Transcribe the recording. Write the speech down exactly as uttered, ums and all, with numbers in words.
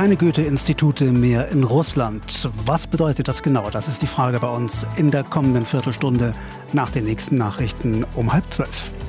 Keine Goethe-Institute mehr in Russland. Was bedeutet das genau? Das ist die Frage bei uns in der kommenden Viertelstunde nach den nächsten Nachrichten um halb zwölf.